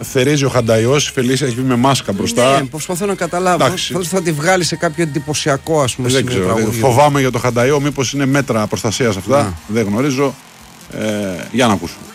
θερίζει ο Χανταϊός, η Φελίσια έχει βγει με μάσκα μπροστά. Ναι, προσπαθώ να καταλάβω. Θα τη βγάλει σε κάποιο εντυπωσιακό, ας πούμε. Δεν ξέρω. Φοβάμαι για το Χανταϊό, μήπως είναι μέτρα προστασίας αυτά. Δεν γνωρίζω. Για να ακούσουμε.